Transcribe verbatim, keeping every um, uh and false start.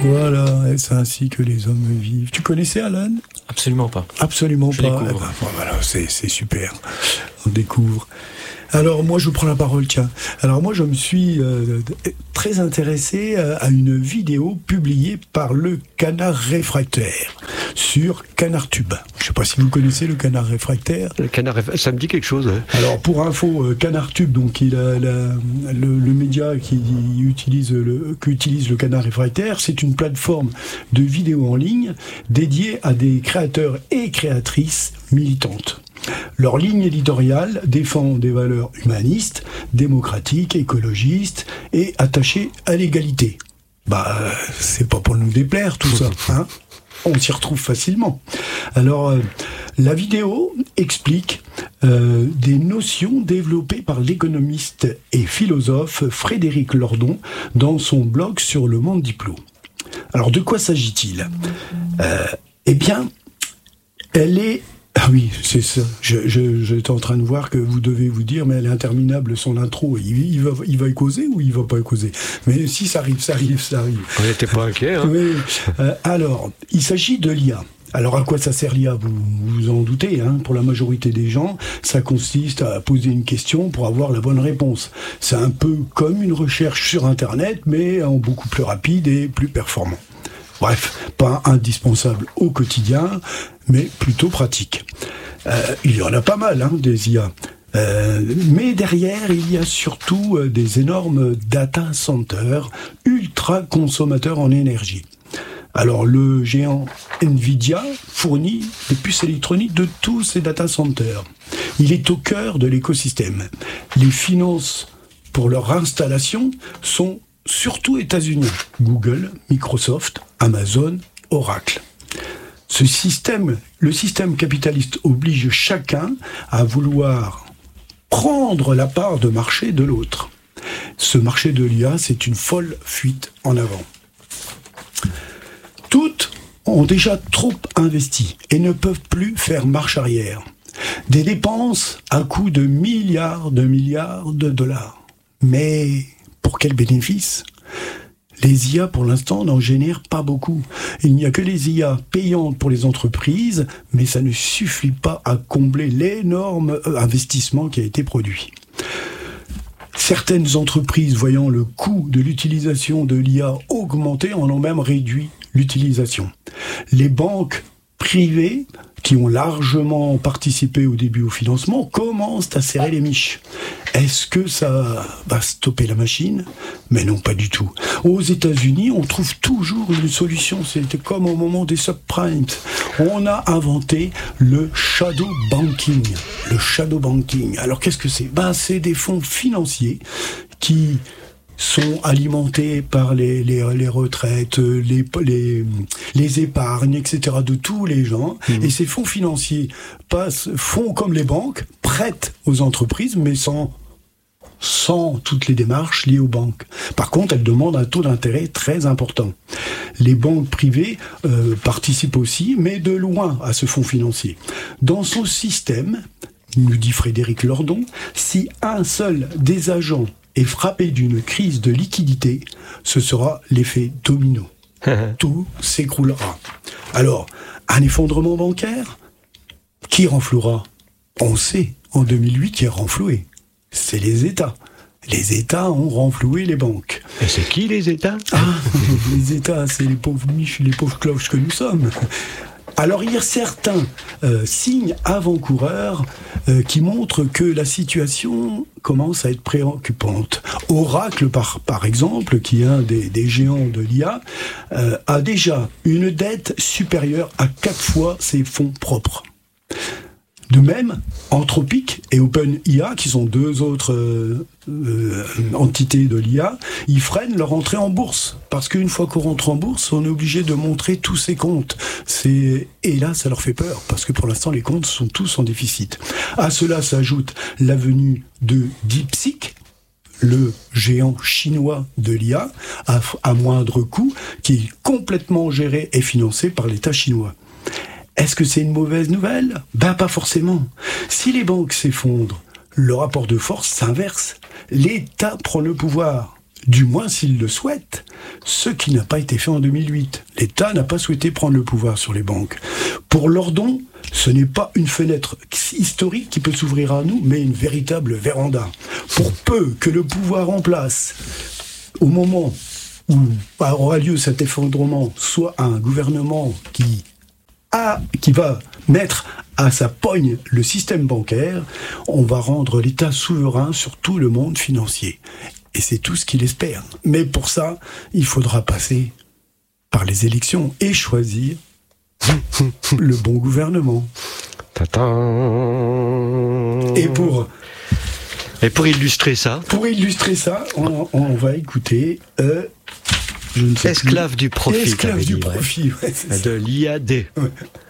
Voilà, est-ce ainsi que les hommes vivent? Tu connaissais Alan? Absolument pas. Absolument je pas. Découvre. Eh ben, voilà, c'est, c'est super. On découvre. Alors moi je prends la parole, tiens. Alors moi je me suis euh, très intéressé à une vidéo publiée par le Canard Réfractaire sur CanardTube. Je ne sais pas si vous connaissez le Canard Réfractaire. Le Canard Réfractaire, ça me dit quelque chose. Hein. Alors pour info, euh, CanardTube, donc il a la, le, le média qui utilise le, qu'utilise le Canard Réfractaire, c'est une plateforme de vidéos en ligne dédiée à des créateurs et créatrices militantes. Leur ligne éditoriale défend des valeurs humanistes, démocratiques, écologistes et attachées à l'égalité. Bah, c'est pas pour nous déplaire tout ça, hein. On s'y retrouve facilement. Alors, euh, la vidéo explique euh, des notions développées par l'économiste et philosophe Frédéric Lordon dans son blog sur Le Monde Diplo. Alors, de quoi s'agit-il ? euh, Eh bien, elle est... Ah oui, c'est ça. Je, je, j'étais en train de voir que vous devez vous dire, mais elle est interminable, son intro. Il, il, va, il va y causer ou il va pas y causer? Mais si ça arrive, ça arrive, ça arrive. On n'était pas inquiet. Hein. Oui. Euh, alors, il s'agit de l'I A. Alors, à quoi ça sert l'I A? Vous vous en doutez, hein. Pour la majorité des gens, ça consiste à poser une question pour avoir la bonne réponse. C'est un peu comme une recherche sur Internet, mais en beaucoup plus rapide et plus performant. Bref, pas indispensable au quotidien, mais plutôt pratique. Euh, il y en a pas mal, hein, des I A. Euh, mais derrière, il y a surtout euh, des énormes data centers ultra consommateurs en énergie. Alors, le géant Nvidia fournit des puces électroniques de tous ces data centers. Il est au cœur de l'écosystème. Les finances pour leur installation sont surtout États-Unis, Google, Microsoft, Amazon, Oracle. Ce système, le système capitaliste oblige chacun à vouloir prendre la part de marché de l'autre. Ce marché de l'I A, c'est une folle fuite en avant. Toutes ont déjà trop investi et ne peuvent plus faire marche arrière. Des dépenses à coût de milliards de milliards de dollars. Mais pour quel bénéfice ? Les I A, pour l'instant, n'en génèrent pas beaucoup. Il n'y a que les I A payantes pour les entreprises, mais ça ne suffit pas à combler l'énorme investissement qui a été produit. Certaines entreprises, voyant le coût de l'utilisation de l'I A augmenter, en ont même réduit l'utilisation. Les banques privées, qui ont largement participé au début au financement, commencent à serrer les miches. Est-ce que ça va stopper la machine ? Mais non, pas du tout. Aux États-Unis, on trouve toujours une solution. C'était comme au moment des subprimes. On a inventé le shadow banking. Le shadow banking. Alors qu'est-ce que c'est ? Ben, c'est des fonds financiers qui sont alimentés par les, les, les retraites, les, les, les épargnes, et cetera de tous les gens. Mmh. Et ces fonds financiers passent, font comme les banques, prêtent aux entreprises, mais sans, sans toutes les démarches liées aux banques. Par contre, elles demandent un taux d'intérêt très important. Les banques privées euh, participent aussi, mais de loin à ce fonds financier. Dans son système, nous dit Frédéric Lordon, si un seul des agents est frappé d'une crise de liquidité, ce sera l'effet domino. Tout s'écroulera. Alors, un effondrement bancaire, qui renflouera ? On sait, en deux mille huit, qui a renfloué. C'est les États. Les États ont renfloué les banques. Et c'est qui, les États ? Ah, les États, c'est les pauvres miches, les pauvres cloches que nous sommes. Alors, il y a certains euh, signes avant-coureurs euh, qui montrent que la situation commence à être préoccupante. Oracle, par, par exemple, qui est un des, des géants de l'I A, euh, a déjà une dette supérieure à quatre fois ses fonds propres. De même, Anthropic et OpenIA, qui sont deux autres euh, euh, entités de l'I A, ils freinent leur entrée en bourse. Parce qu'une fois qu'on rentre en bourse, on est obligé de montrer tous ses comptes. C'est... Et là, ça leur fait peur, parce que pour l'instant, les comptes sont tous en déficit. À cela s'ajoute la venue de DeepSeek, le géant chinois de l'I A, à, à moindre coût, qui est complètement géré et financé par l'État chinois. Est-ce que c'est une mauvaise nouvelle ? Ben pas forcément. Si les banques s'effondrent, le rapport de force s'inverse. L'État prend le pouvoir. du moins s'il le souhaite, ce qui n'a pas été fait en deux mille huit. L'État n'a pas souhaité prendre le pouvoir sur les banques. Pour Lordon, ce n'est pas une fenêtre historique qui peut s'ouvrir à nous, mais une véritable véranda. Pour peu que le pouvoir en place, au moment où aura lieu cet effondrement, soit un gouvernement qui, a, qui va mettre à sa pogne le système bancaire, on va rendre l'État souverain sur tout le monde financier. Et c'est tout ce qu'il espère. Mais pour ça, il faudra passer par les élections et choisir le bon gouvernement. Ta-ta. Et pour, Et pour illustrer ça, pour illustrer ça, on, on va écouter... Euh, je ne sais Esclave plus. du profit. Esclave t'avais du dit, ouais. profit, ouais, c'est ça. De l'I A D. Ouais.